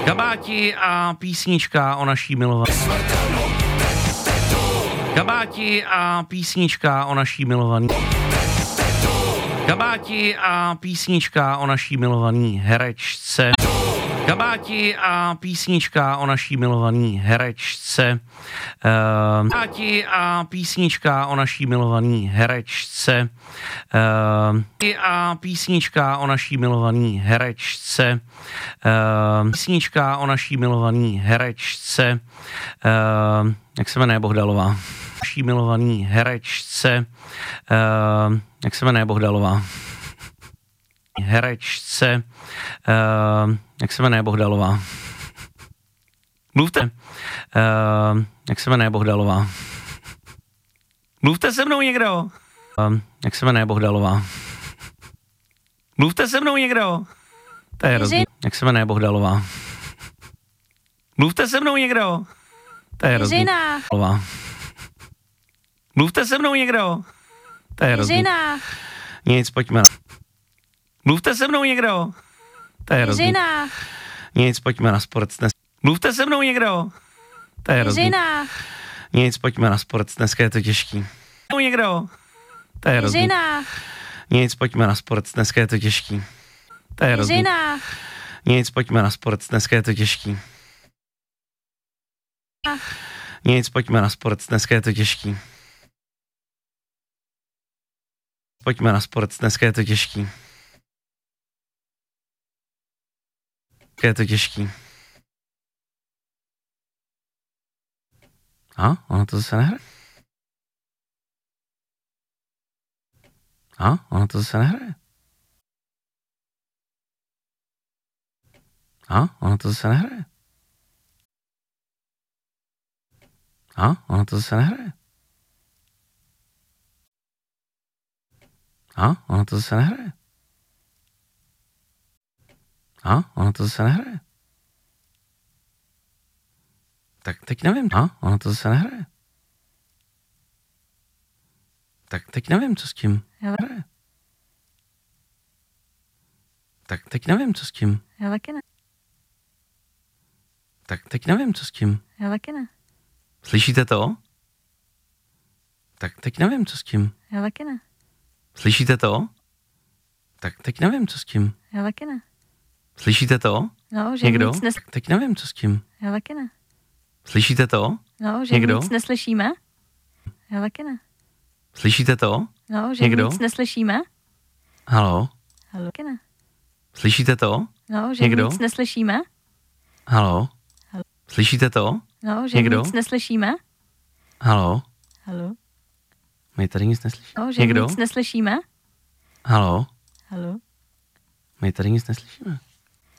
Kabáti a písnička o naší milované. Kabáti a písnička o naší milovaný. Kabáti a písnička o naší milovaný herečce. Kabáti a písnička o naší milovaný herečce. Kabáti a písnička o naší milovaný herečce. A písnička o naší milovaný herečce. Písnička o naší milovaný herečce. Jak se jmenuje Bohdalová? Naší milovaný herečce. Jak se jmenuje Bohdalová? Herečce. Jak se jmenuje Bohdalová? Mluvte. Jak se jmenuje Bohdalová? Mluvte se mnou někdo. Jak se jmenuje Bohdalová? Mluvte se mnou někdo. To je rozdíl. Jak se jmenuje Bohdalová? Mluvte se mnou někdo. To je rozdíl. Mluvte se mnou někdo. To je rozdíl. Nic, pojďme. Mluvte se mnou někdo. To je rozdíl. Nic, pojďme na sport. Mluvte se mnou někdo. To je rozdíl. Nic, pojďme na sport. Dneska je to těžký. Někdo. To je rozdíl. Nic, pojďme na sport. Dneska je to těžký. To je rozdíl. Nic, pojďme na sport. Dneska je to těžký. Nic, pojďme na sport. Dneska je to těžký. Pojďme na sport. Dneska je to těžký. Je to těžký. A? Ono to zase nehraje. A? Ono to zase nehraje. A? Ono to zase nehraje. A? Ono to zase nehraje. A? Ono to zase nehraje. A? Ono to zase nehraje. Tak teď nevím. A? Ono to zase nehraje. Tak teď nevím, co s tím. Hraje. Tak teď nevím, co s tím. Já taky ne. Tak teď nevím, co s tím. Já taky ne. Slyšíte to? Tak teď nevím, co s tím. Já taky ne. Slyšíte to? Tak teď nevím, co s tím. Já taky ne. Slyšíte to? No, že někdo? Nic Tak teď nevím, co s tím. Já taky ne. Slyšíte to? No, že někdo? Nic neslyšíme. Já taky ne. Slyšíte to? No, že někdo? Nic neslyšíme. Halo? Halo. Taky ne. Slyšíte to? No, že někdo? Nic neslyšíme. Halo? Halo. Slyšíte to? No, že někdo? Nic neslyšíme. Halo? Halo. My tady nic neslyšíme. No, že někdo? Nic neslyšíme. Halo? Halo. My tady nic neslyšíme.